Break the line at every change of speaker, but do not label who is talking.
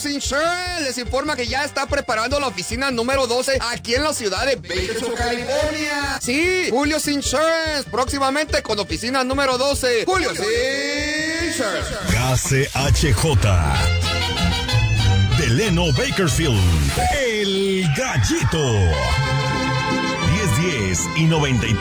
Insurance les informa que ya está preparando la oficina número 12 aquí en la ciudad de Bakersfield, California. Sí, Julio's Insurance, próximamente con oficina número 12. Julio's Insurance.
KCHJ Delano Bakersfield, El Gallito. 1010 y 93.